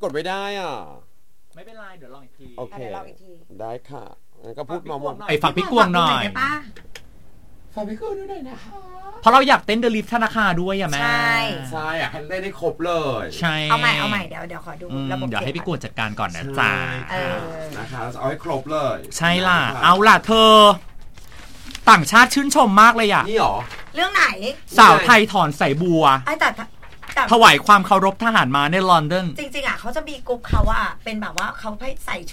กดไม่ได้อ่ะไม่เป็นไรเดี๋ยวลองอีกทีโอเคลองอีกทีได้ค่ะก็พูดมาหมดไอ้ฝากพี่กวงหน่อยฝากพี่กวงด้วยนะคะเพราะเราอยากเต้นเดลิฟธนาคารด้วยอ่ะแม่ใช่อยากให้เล่นให้ครบเลยใช่เอาใหม่เดี๋ยวขอดูระบบเดี๋ยวให้พี่กวงจัดการก่อนนะจ๊ะนะคะเอาให้ครบเลยใช่ล่ะเอาล่ะเธอต่างชาติชื่นชมมากเลยอ่ะนี่หรอเรื่องไหนสาวไทยถอนสายบัวถวายความเคารพทหารม้าในลอนดอนจริงๆอ่ะเขาจะมีกรุ๊ปเขาอ่ะเป็นแบบว่าเขาใส่